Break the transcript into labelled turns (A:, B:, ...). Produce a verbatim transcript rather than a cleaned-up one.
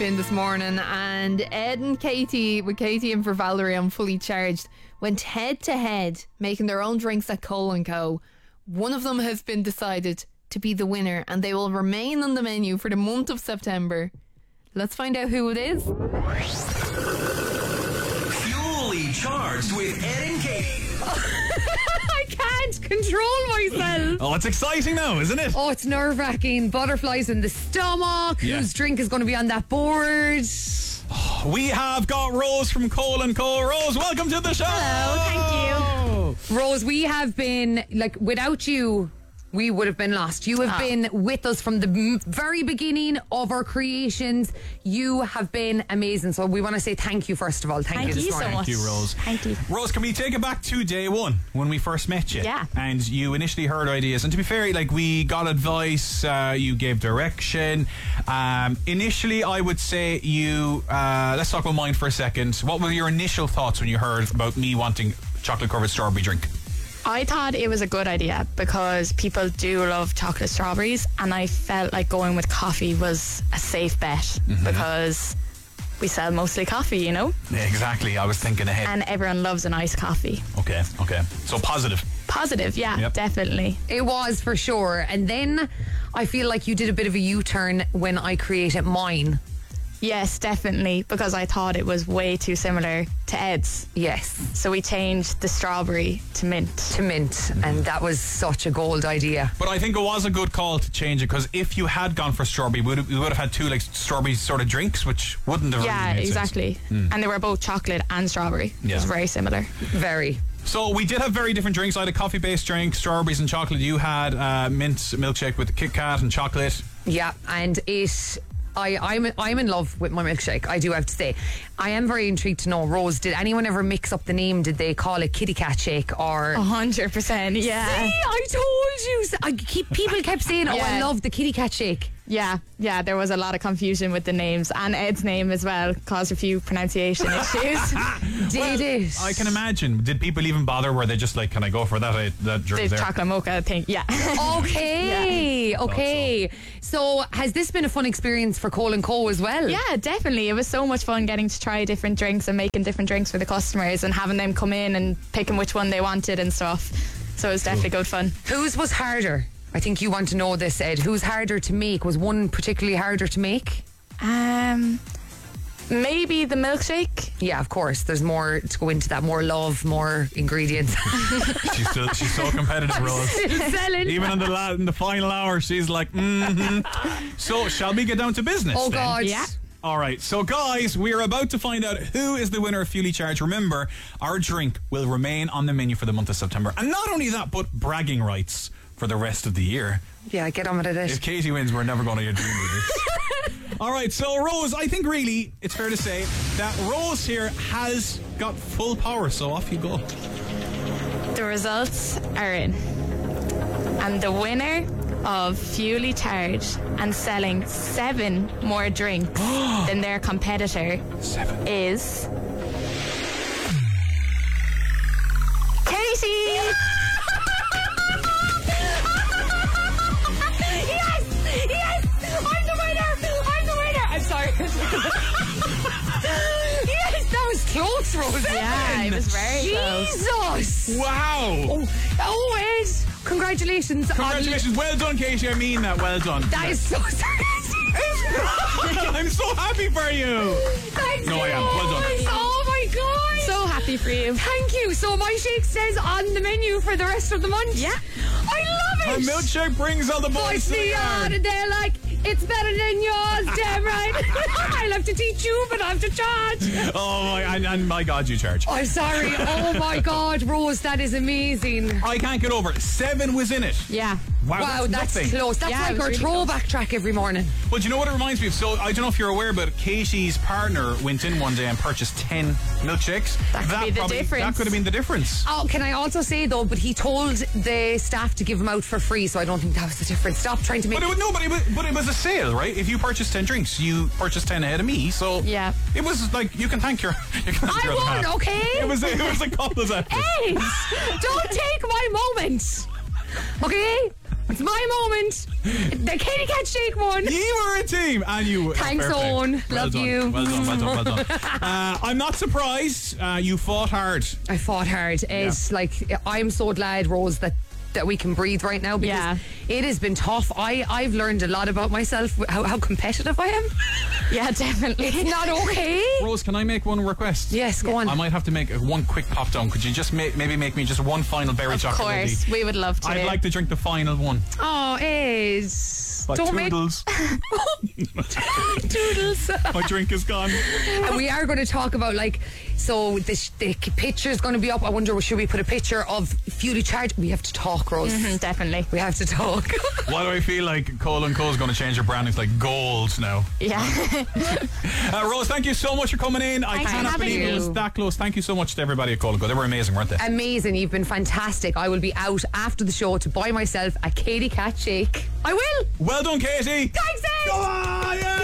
A: in this morning, and Ed and Katie, with Katie in for Valerie on Fully Charged, went head to head making their own drinks at Cole and Co. One of them has been decided to be the winner, and they will remain on the menu for the month of September. Let's find out who it is.
B: Fully Charged with Ed and Katie.
A: I can't control myself.
C: Oh, it's exciting now, isn't it?
A: Oh, it's nerve-wracking. Butterflies in the stomach.
C: Yeah.
A: Whose drink is going to be on that board?
C: We have got Rose from Cole and Co. Rose, welcome to the show.
A: Hello, thank you. Rose, we have been, like, without you, we would have been lost. You have
D: Oh.
A: been with us from the m- very beginning of our creations. You have been amazing. So we want to say thank you, first of all. Thank,
D: Thank
A: you this
D: you so
A: morning.
D: much.
C: Thank you, Rose.
D: Thank you.
C: Rose, can we take it back to day one when we first met you?
D: Yeah.
C: And you initially heard ideas. And to be fair, like, we got advice, uh, you gave direction. Um, initially, I would say you, uh, let's talk about mine for a second. What were your initial thoughts when you heard about me wanting chocolate covered strawberry drink?
D: I thought it was a good idea because people do love chocolate strawberries, and I felt like going with coffee was a safe bet
C: Mm-hmm.
D: because we sell mostly coffee, you know,
C: Yeah, exactly. I was thinking ahead.
D: and everyone loves an iced coffee.
C: Okay, okay. So positive.
D: Positive, yeah,
C: Yep.
D: definitely.
A: It was, for sure. And then I feel like you did a bit of a U-turn when I created mine.
D: Yes, definitely, because I thought it was way too similar to Ed's.
A: Yes.
D: So we changed the strawberry to mint.
A: To mint. And that was such a gold idea.
C: But I think it was a good call to change it, because if you had gone for strawberry, we would have, we would have had two like strawberry sort of drinks, which wouldn't have
D: Yeah,
C: really made sense.
D: exactly. And they were both chocolate and strawberry.
C: Yeah.
D: It was very similar.
A: Very.
C: So we did have very different drinks. I had a coffee-based drink, strawberries and chocolate. You had uh, mint milkshake with Kit Kat and chocolate.
A: Yeah, and it... I, I'm I'm in love with my milkshake, I do have to say. I am very intrigued to know, Rose, did anyone ever mix up the name? Did they call it Kitty Cat Shake or...
D: A hundred percent, yeah.
A: See, I told you. I keep, people kept saying, oh, I
D: Yeah.
A: love the Kitty Cat Shake.
D: Yeah, yeah, there was a lot of confusion with the names, and Ed's name as well caused a few pronunciation issues.
A: Did it?
C: I can imagine. Did people even bother? Were they just like, can I go for that, uh, that
D: The
C: drink there?
D: chocolate mocha thing, yeah.
A: Okay, okay. So has this been a fun experience for Cole and Co as well?
D: Yeah, definitely. It was so much fun getting to try different drinks and making different drinks for the customers and having them come in and picking which one they wanted and stuff. So it was definitely good fun.
A: Whose was harder? I think you want to know this, Ed. Who's harder to make? Was one particularly harder to make?
D: Um, maybe the milkshake.
A: Yeah, of course. There's more to go into that. More love, more ingredients.
C: She's still, she's so competitive, Rose.
A: Still selling.
C: Even in the la- in the final hour, she's like, mm-hmm. So, shall we get down to business?
A: Oh,
C: then?
A: God.
D: Yeah.
C: All right, so guys, we are about to find out who is the winner of Fully Charged. Remember, our drink will remain on the menu for the month of September. And not only that, but bragging rights for the rest of the year.
A: Yeah, get on with it.
C: If Katie wins, we're never going to get dream with this. All right, so Rose, I think really it's fair to say that Rose here has got full power, so off you go.
D: The results are in. And the winner of Fully Charged and selling seven more drinks than their competitor
C: Seven.
D: is Katie.
A: Yes! Yes! I'm the winner! I'm the winner! I'm sorry. Yes, that was close, Rose.
D: Yeah, it was very close.
A: Jesus!
C: Wow!
A: Oh, oh, Ed! Congratulations.
C: Congratulations, well done, Katie. I mean that, well done.
A: On, that is so serious.
C: I'm so happy for you.
A: Thanks,
C: No, I am. Well done.
A: Rose. Oh my God.
D: So happy for you.
A: Thank you. So my shake says on the menu for the rest of the month.
D: Yeah.
A: I love
C: Her
A: it.
C: milkshake brings all the boys
A: Boys
C: to the
A: the
C: yard.
A: yard and they're like, it's better than yours, damn right. I'll have to teach you, but I have to charge.
C: Oh my, and, and my God, you charge.
A: I'm sorry. Oh my God, Rose, that is amazing.
C: I can't get over it. Seven was in it.
D: Yeah.
C: Wow,
A: Wow, that's,
C: nothing.
A: close. That's
D: Yeah, it
A: like
D: was
A: our
D: really
A: throwback track every morning.
C: Well, do you know what it reminds me of? So, I don't know if you're aware, but Katie's partner went in one day and purchased ten milkshakes.
D: That could be the difference.
C: That could have been the difference.
A: Oh, can I also say though, but he told the staff to give them out for free, so I don't think that was the difference. Stop trying to make...
C: But it was, no, but it was, but it was a sale, right? If you purchased ten drinks, you purchased ten ahead of me. So
D: Yeah.
C: it was like, you can thank your, you can thank
A: I
C: your other
A: won,
C: half.
A: okay?
C: It was, it was a couple's effort.
A: Ed, don't take my moment. Okay?
E: It's my moment. The Katie Cat Shake one.
C: You were a team, and you.
E: Thanks,
C: fair play.
E: Owen.
C: Well
E: Love
C: done.
E: you.
C: Well done. Well done. Well done. uh, I'm not surprised. Uh, you fought hard.
E: I fought hard. It's like, I'm so glad, Rose, that that we can breathe right now, because
D: Yeah.
E: it has been tough. I, I've learned a lot about myself, how, how competitive I am.
D: Yeah, definitely.
E: It's not okay.
C: Rose, can I make one request?
E: Yes, go on.
C: I might have to make a, one quick pop down. Could you just make, maybe make me just one final berry
D: Of
C: chocolate?
D: course,
C: lady?
D: we would love to.
C: I'd like to drink the final one.
E: Oh, is
C: But
E: don't make.
C: toodles.
E: Toodles.
C: My drink is gone.
E: And we are going to talk about, like, so the, sh- the picture is going to be up. I wonder, should we put a picture of Fury Charge? We have to talk, Rose.
D: Mm, definitely.
E: We have to talk.
C: Why do I feel like Cole and Co is going to change their brand? It's like gold now.
D: Yeah.
C: Uh, Rose, thank you so much for coming in. I
D: Thanks for
C: cannot
D: having
C: believe it
E: me.
C: was that close. Thank you so much to everybody at Cole and Co. They were amazing, weren't they?
E: Amazing. You've been fantastic. I will be out after the show to buy myself a Katie Cat Shake. I will.
C: Well done, Katie.
E: Thanks, Ed.
C: Go on, yeah.